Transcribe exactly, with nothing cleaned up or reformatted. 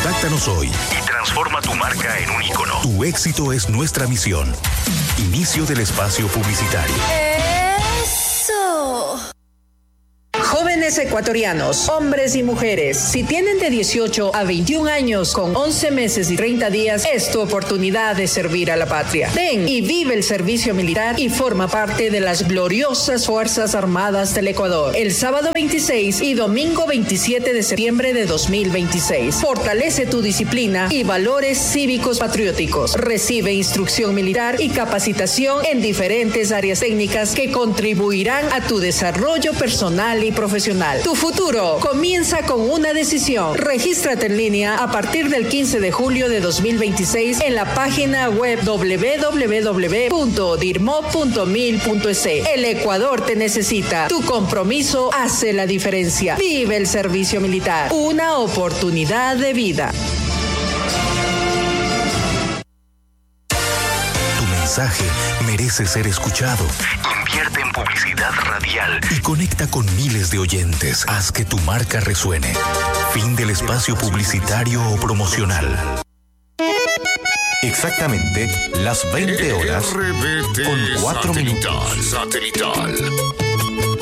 Contáctanos hoy y transforma tu marca en un ícono. Tu éxito es nuestra misión. Inicio del espacio publicitario. ¡Eso! Jóvenes ecuatorianos, hombres y mujeres, si tienen de dieciocho a veintiún años con once meses y treinta días, es tu oportunidad de servir a la patria. Ven y vive el servicio militar y forma parte de las gloriosas Fuerzas Armadas del Ecuador. El sábado veintiséis y domingo veintisiete de septiembre de dos mil veintiséis. Fortalece tu disciplina y valores cívicos patrióticos. Recibe instrucción militar y capacitación en diferentes áreas técnicas que contribuirán a tu desarrollo personal y profesional. Tu futuro comienza con una decisión. Regístrate en línea a partir del quince de julio de dos mil veintiséis en la página web doble u doble u doble u punto dirmo punto mil punto es. El Ecuador te necesita. Tu compromiso hace la diferencia. Vive el servicio militar. Una oportunidad de vida. Tu mensaje merece ser escuchado. Invierte en publicidad radial y conecta con miles de oyentes. Haz que tu marca resuene. Fin del espacio publicitario o promocional. Exactamente las veinte horas con cuatro minutos. Satelital.